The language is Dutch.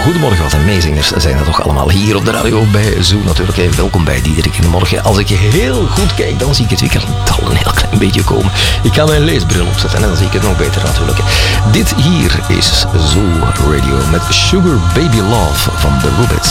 Goedemorgen, wat amazingers zijn er toch allemaal hier op de radio bij Zoo natuurlijk. Hey, welkom bij Diederik in de Morgen. Als ik heel goed kijk, dan zie ik het weekend al een heel klein beetje komen. Ik ga mijn leesbril opzetten en dan zie ik het nog beter natuurlijk. Dit hier is Zoo Radio met Sugar Baby Love van The Rubids.